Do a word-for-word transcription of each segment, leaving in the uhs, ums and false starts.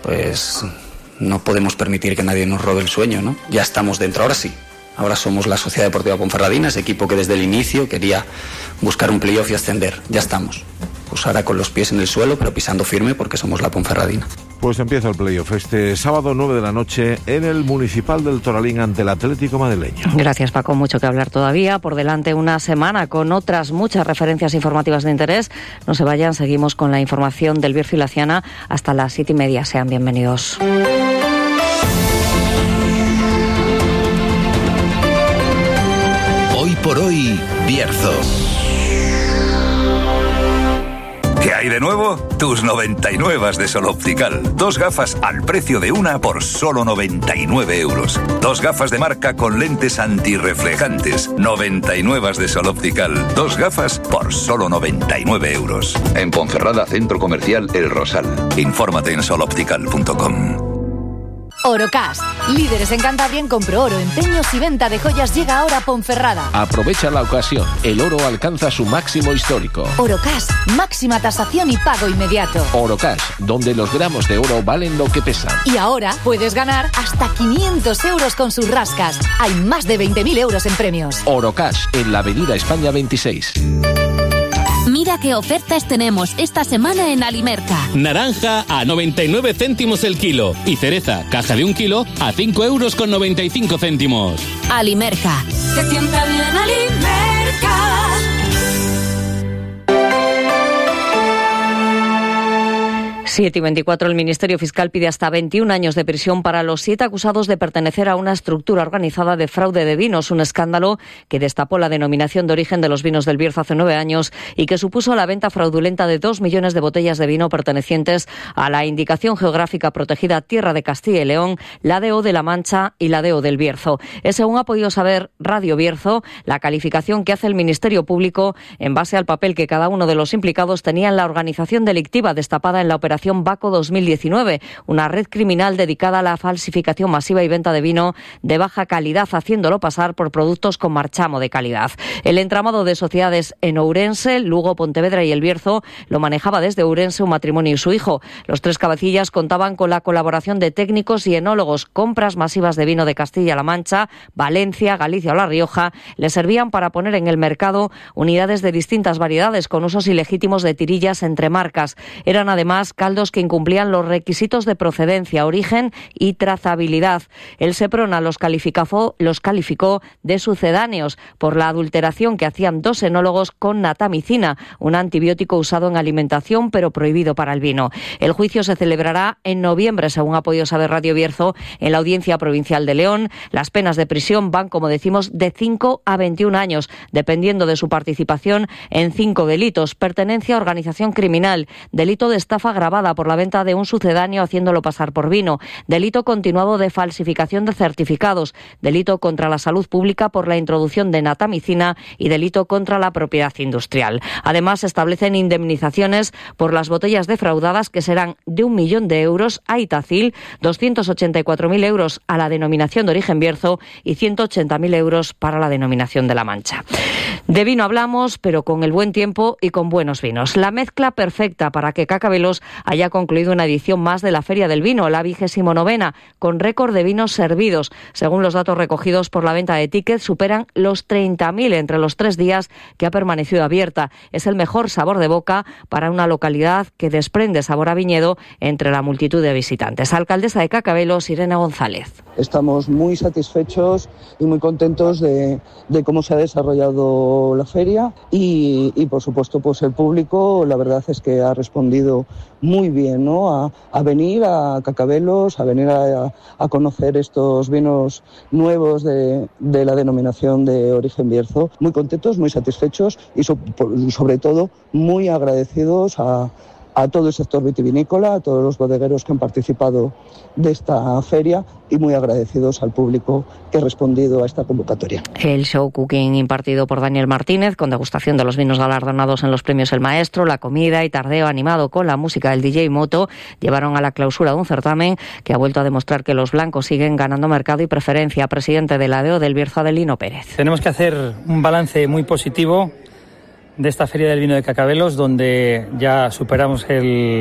pues no podemos permitir que nadie nos robe el sueño, ¿no? Ya estamos dentro, ahora sí. Ahora somos la Sociedad Deportiva Ponferradina, ese equipo que desde el inicio quería buscar un playoff y ascender. Ya estamos. Pues ahora con los pies en el suelo, pero pisando firme porque somos la Ponferradina. Pues empieza el playoff este sábado nueve de la noche en el Municipal del Toralín ante el Atlético Madrileño. Gracias, Paco. Mucho que hablar todavía. Por delante una semana con otras muchas referencias informativas de interés. No se vayan, seguimos con la información del Bierzo y la Ciana hasta las siete y media. Sean bienvenidos. Hoy por hoy, Bierzo. ¿Qué hay de nuevo? Tus noventa y nueve de Sol Optical. Dos gafas al precio de una por solo noventa y nueve euros. Dos gafas de marca con lentes antirreflejantes. noventa y nueve de Sol Optical. Dos gafas por solo noventa y nueve euros. En Ponferrada, Centro Comercial El Rosal. Infórmate en sol optical punto com. Orocash, líderes en Cantabria en compro oro, empeños y venta de joyas, llega ahora a Ponferrada. Aprovecha la ocasión, el oro alcanza su máximo histórico. Orocash, máxima tasación y pago inmediato. Orocash, donde los gramos de oro valen lo que pesan. Y ahora puedes ganar hasta quinientos euros con sus rascas. Hay más de veinte mil euros en premios. Orocash, en la Avenida España veintiséis. Mira qué ofertas tenemos esta semana en Alimerca. Naranja a noventa y nueve céntimos el kilo y cereza, caja de un kilo, a cinco euros con noventa y cinco céntimos. Alimerca. Que sienta bien Alimerca. siete y veinticuatro, el Ministerio Fiscal pide hasta veintiún años de prisión para los siete acusados de pertenecer a una estructura organizada de fraude de vinos, un escándalo que destapó la denominación de origen de los vinos del Bierzo hace nueve años y que supuso la venta fraudulenta de dos millones de botellas de vino pertenecientes a la indicación geográfica protegida Tierra de Castilla y León, la D O de La Mancha y la D O del Bierzo. Es, según ha podido saber Radio Bierzo, la calificación que hace el Ministerio Público en base al papel que cada uno de los implicados tenía en la organización delictiva destapada en la operación Baco dos mil diecinueve, una red criminal dedicada a la falsificación masiva y venta de vino de baja calidad, haciéndolo pasar por productos con marchamo de calidad. El entramado de sociedades en Ourense, Lugo, Pontevedra y El Bierzo lo manejaba desde Ourense un matrimonio y su hijo. Los tres cabecillas contaban con la colaboración de técnicos y enólogos. Compras masivas de vino de Castilla-La Mancha, Valencia, Galicia o La Rioja le servían para poner en el mercado unidades de distintas variedades con usos ilegítimos de tirillas entre marcas. Eran además caldos que incumplían los requisitos de procedencia, origen y trazabilidad. El Seprona los calificó, los calificó de sucedáneos por la adulteración que hacían dos enólogos con natamicina, un antibiótico usado en alimentación pero prohibido para el vino. El juicio se celebrará en noviembre, según ha podido saber Radio Bierzo, en la Audiencia Provincial de León. Las penas de prisión van, como decimos, de cinco a veintiún años, dependiendo de su participación en cinco delitos: pertenencia a organización criminal, delito de estafa agravada por la venta de un sucedáneo haciéndolo pasar por vino, delito continuado de falsificación de certificados, delito contra la salud pública por la introducción de natamicina y delito contra la propiedad industrial. Además, se establecen indemnizaciones por las botellas defraudadas que serán de un millón de euros a Itacil, doscientos ochenta y cuatro mil euros a la denominación de origen Bierzo y ciento ochenta mil euros para la denominación de La Mancha. De vino hablamos, pero con el buen tiempo y con buenos vinos. La mezcla perfecta para que Cacabelos haya concluido una edición más de la Feria del Vino, la vigésimo novena, con récord de vinos servidos. Según los datos recogidos por la venta de tickets, superan los treinta mil entre los tres días que ha permanecido abierta. Es el mejor sabor de boca para una localidad que desprende sabor a viñedo entre la multitud de visitantes. Alcaldesa de Cacabelos, Irene González. Estamos muy satisfechos y muy contentos de, de cómo se ha desarrollado la feria y, y por supuesto pues el público, la verdad es que ha respondido muy bien, ¿no? A, a venir a Cacabelos, a venir a, a conocer estos vinos nuevos de, de la denominación de origen Bierzo. Muy contentos, muy satisfechos y so, sobre todo muy agradecidos a a todo el sector vitivinícola, a todos los bodegueros que han participado de esta feria y muy agradecidos al público que ha respondido a esta convocatoria. El show cooking impartido por Daniel Martínez, con degustación de los vinos galardonados en los premios El Maestro, la comida y tardeo animado con la música del D J Moto, llevaron a la clausura de un certamen que ha vuelto a demostrar que los blancos siguen ganando mercado y preferencia. Presidente de la D E O del Bierzo, Adelino Pérez. Tenemos que hacer un balance muy positivo de esta Feria del Vino de Cacabelos, donde ya superamos el,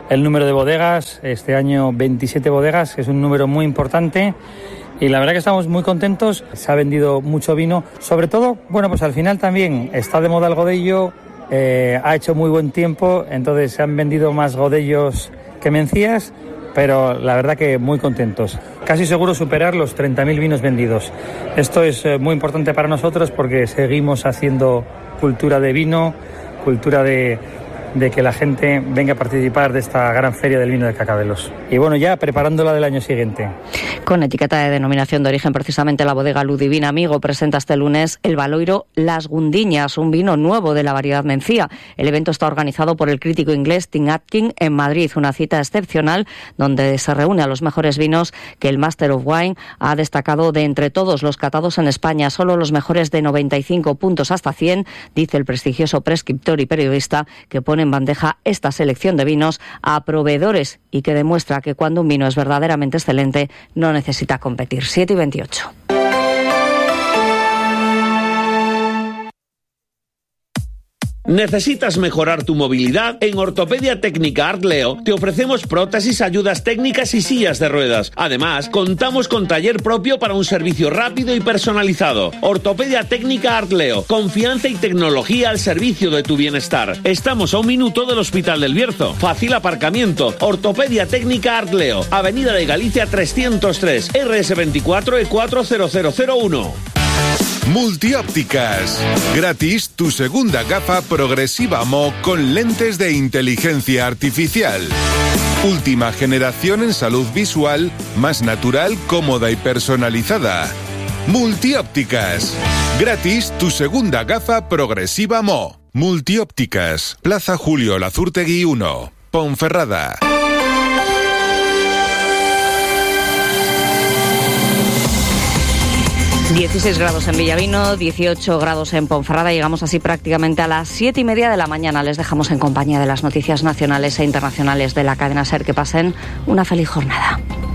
el número de bodegas. Este año veintisiete bodegas, que es un número muy importante. Y la verdad que estamos muy contentos. Se ha vendido mucho vino. Sobre todo, bueno, pues al final también está de moda el godello. Eh, ha hecho muy buen tiempo, entonces se han vendido más godellos que mencías, pero la verdad que muy contentos. Casi seguro superar los treinta mil vinos vendidos. Esto es eh, muy importante para nosotros porque seguimos haciendo cultura de vino, cultura de, de que la gente venga a participar de esta gran feria del vino de Cacabelos. Y bueno, ya preparándola del año siguiente. Con etiqueta de denominación de origen, precisamente la bodega Ludivina Amigo presenta este lunes el Baloiro Las Gundiñas, un vino nuevo de la variedad mencía. El evento está organizado por el crítico inglés Tim Atkin en Madrid, una cita excepcional donde se reúne a los mejores vinos que el Master of Wine ha destacado de entre todos los catados en España. Solo los mejores de noventa y cinco puntos hasta cien, dice el prestigioso prescriptor y periodista que pone en bandeja esta selección de vinos a proveedores y que demuestra que cuando un vino es verdaderamente excelente no necesita competir. siete y veintiocho. ¿Necesitas mejorar tu movilidad? En Ortopedia Técnica Artleo te ofrecemos prótesis, ayudas técnicas y sillas de ruedas. Además, contamos con taller propio para un servicio rápido y personalizado. Ortopedia Técnica Artleo, confianza y tecnología al servicio de tu bienestar. Estamos a un minuto del Hospital del Bierzo. Fácil aparcamiento. Ortopedia Técnica Artleo, Avenida de Galicia trescientos tres, R S veinticuatro E cuatro cero cero cero uno. Multiópticas. Gratis tu segunda gafa progresiva M O con lentes de inteligencia artificial. Última generación en salud visual, más natural, cómoda y personalizada. Multiópticas. Gratis tu segunda gafa progresiva M O. Multiópticas. Plaza Julio Lazurtegui uno, Ponferrada. dieciséis grados en Villavino, dieciocho grados en Ponferrada. Llegamos así prácticamente a las siete y media de la mañana. Les dejamos en compañía de las noticias nacionales e internacionales de la cadena SER. Que pasen una feliz jornada.